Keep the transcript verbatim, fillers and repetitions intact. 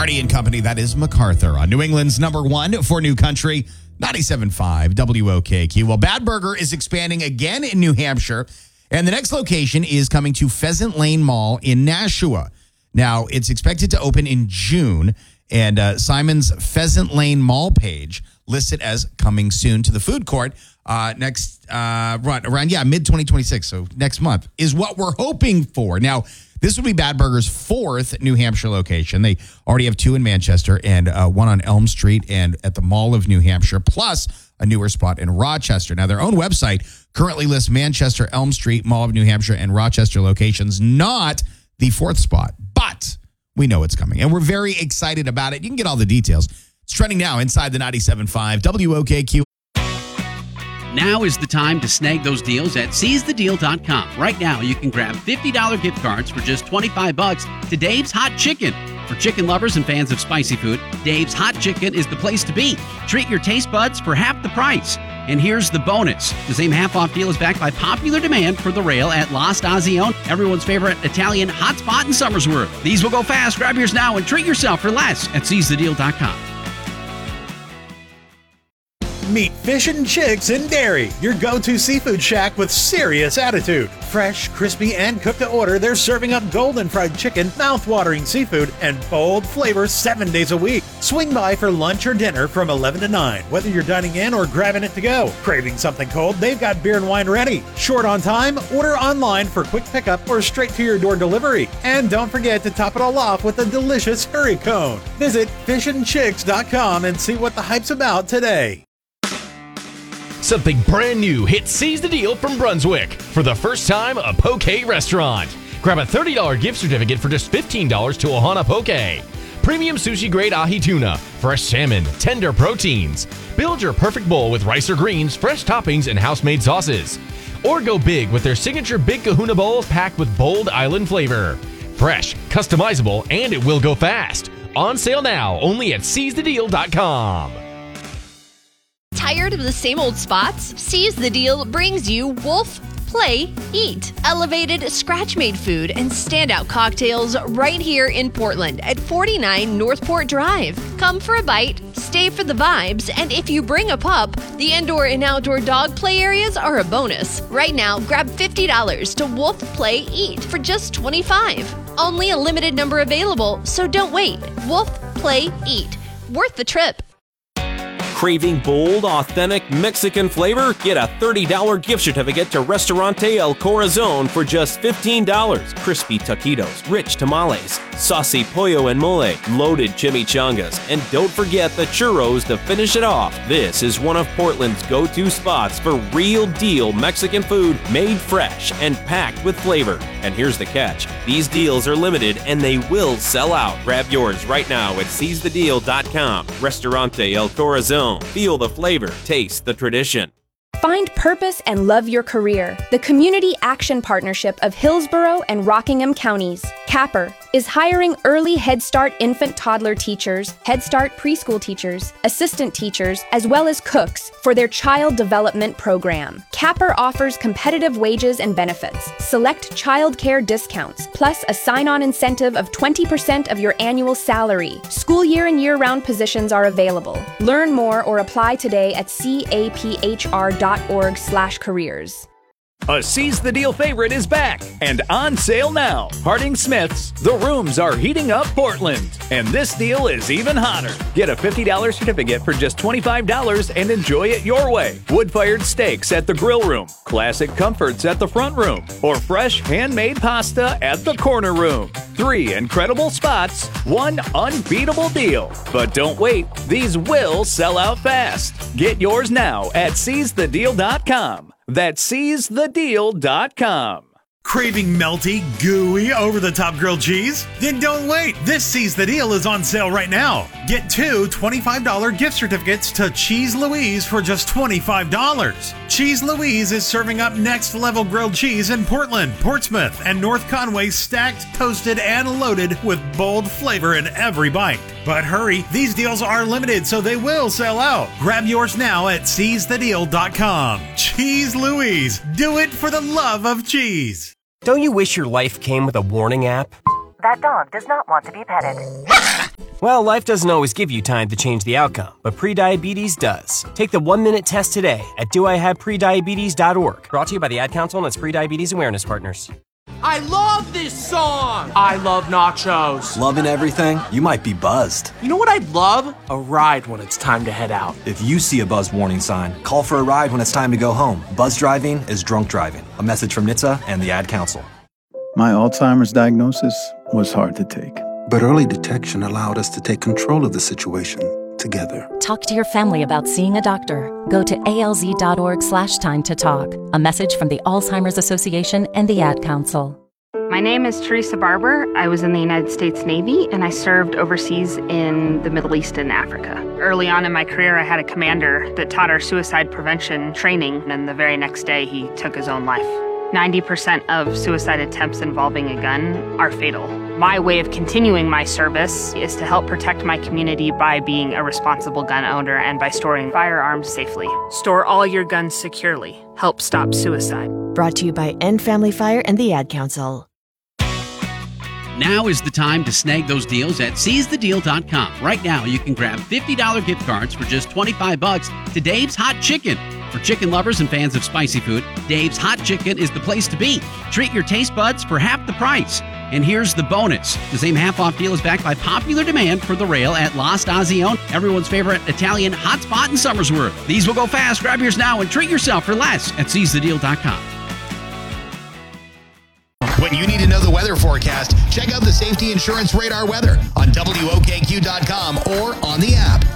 Marty and Company, that is MacArthur on New England's number one for New Country, ninety-seven point five W O K Q. Well, Bad Burger is expanding again in New Hampshire, and the next location is coming to Pheasant Lane Mall in Nashua. Now, it's expected to open in June, and uh, Simon's Pheasant Lane Mall page lists it as coming soon to the food court uh, next, uh, right, around, yeah, mid twenty twenty-six, so next month, is what we're hoping for. Now, this would be Bad Burger's fourth New Hampshire location. They already have two in Manchester and uh, one on Elm Street and at the Mall of New Hampshire, plus a newer spot in Rochester. Now, their own website currently lists Manchester, Elm Street, Mall of New Hampshire, and Rochester locations, not the fourth spot. But we know it's coming, and we're very excited about it. You can get all the details. It's trending now inside the ninety-seven point five W O K Q. Now is the time to snag those deals at seize the deal dot com. Right now, you can grab fifty dollars gift cards for just twenty-five bucks to Dave's Hot Chicken. For chicken lovers and fans of spicy food, Dave's Hot Chicken is the place to be. Treat your taste buds for half the price. And here's the bonus. The same half-off deal is backed by popular demand for the rail at La Stazione, everyone's favorite Italian hotspot in Somersworth. These will go fast. Grab yours now and treat yourself for less at seize the deal dot com. Meet Fish and Chicks in Derry, your go-to seafood shack with serious attitude. Fresh, crispy, and cooked to order, they're serving up golden fried chicken, mouth-watering seafood, and bold flavors seven days a week. Swing by for lunch or dinner from eleven to nine, whether you're dining in or grabbing it to go. Craving something cold? They've got beer and wine ready. Short on time? Order online for quick pickup or straight to your door delivery. And don't forget to top it all off with a delicious hurry cone. Visit fish and chicks dot com and see what the hype's about today. Something brand new hit Seize the Deal from Brunswick. For the first time, a poke restaurant. Grab a thirty dollars gift certificate for just fifteen dollars to Ohana Poke. Premium sushi grade ahi tuna, fresh salmon, tender proteins. Build your perfect bowl with rice or greens, fresh toppings, and house-made sauces. Or go big with their signature Big Kahuna bowls packed with bold island flavor. Fresh, customizable, and it will go fast. On sale now, only at seize the deal dot com. Tired of the same old spots? Seize the Deal brings you Wolf, Play, Eat. Elevated, scratch-made food and standout cocktails right here in Portland at forty-nine Northport Drive. Come for a bite, stay for the vibes, and if you bring a pup, the indoor and outdoor dog play areas are a bonus. Right now, grab fifty dollars to Wolf, Play, Eat for just twenty-five dollars. Only a limited number available, so don't wait. Wolf, Play, Eat. Worth the trip. Craving bold, authentic Mexican flavor? Get a thirty dollars gift certificate to Restaurante El Corazon for just fifteen dollars. Crispy taquitos, rich tamales, saucy pollo and mole, loaded chimichangas, and don't forget the churros to finish it off. This is one of Portland's go-to spots for real deal Mexican food made fresh and packed with flavor. And here's the catch. These deals are limited and they will sell out. Grab yours right now at seize the deal dot com. Restaurante El Corazon. Feel the flavor, taste the tradition. Find purpose and love your career. The Community Action Partnership of Hillsborough and Rockingham Counties, CAPPER, is hiring early Head Start infant toddler teachers, Head Start preschool teachers, assistant teachers, as well as cooks for their child development program. CAPPER offers competitive wages and benefits, select child care discounts, plus a sign-on incentive of twenty percent of your annual salary. School year and year-round positions are available. Learn more or apply today at caphr dot org slash careers. A Seize the Deal favorite is back and on sale now. Harding Smith's, the rooms are heating up Portland. And this deal is even hotter. Get a fifty dollars certificate for just twenty-five dollars and enjoy it your way. Wood-fired steaks at the grill room, classic comforts at the front room, or fresh handmade pasta at the corner room. Three incredible spots, one unbeatable deal. But don't wait, these will sell out fast. Get yours now at seize the deal dot com. That's seize the deal dot com. Craving melty, gooey, over-the-top grilled cheese? Then don't wait. This Seize the Deal is on sale right now. Get two twenty-five dollars gift certificates to Cheese Louise for just twenty-five dollars. Cheese Louise is serving up next-level grilled cheese in Portland, Portsmouth, and North Conway, stacked, toasted, and loaded with bold flavor in every bite. But hurry, these deals are limited, so they will sell out. Grab yours now at seize the deal dot com. Cheese Louise. Do it for the love of cheese. Don't you wish your life came with a warning app? That dog does not want to be petted. Well, life doesn't always give you time to change the outcome, but prediabetes does. Take the one-minute test today at do I have prediabetes dot org. Brought to you by the Ad Council and its Prediabetes Awareness Partners. I love this song! I love nachos. Loving everything? You might be buzzed. You know what I'd love? A ride when it's time to head out. If you see a buzz warning sign, call for a ride when it's time to go home. Buzz driving is drunk driving. A message from N H T S A and the Ad Council. My Alzheimer's diagnosis was hard to take. But early detection allowed us to take control of the situation together. Talk to your family about seeing a doctor. Go to alz.org slash time to talk. A message from the Alzheimer's Association and the Ad Council. My name is Teresa Barber. I was in the United States Navy and I served overseas in the Middle East and Africa. Early on in my career, I had a commander that taught our suicide prevention training, and the very next day he took his own life. ninety percent of suicide attempts involving a gun are fatal. My way of continuing my service is to help protect my community by being a responsible gun owner and by storing firearms safely. Store all your guns securely. Help stop suicide. Brought to you by End Family Fire and the Ad Council. Now is the time to snag those deals at seize the deal dot com. Right now, you can grab fifty dollars gift cards for just twenty-five bucks to Dave's Hot Chicken. For chicken lovers and fans of spicy food, Dave's Hot Chicken is the place to be. Treat your taste buds for half the price. And here's the bonus. The same half-off deal is backed by popular demand for the rail at La Stazione, everyone's favorite Italian hotspot in Somersworth. These will go fast. Grab yours now and treat yourself for less at seize the deal dot com. When you need to know the weather forecast, check out the Safety Insurance Radar weather on W O K Q dot com or on the app.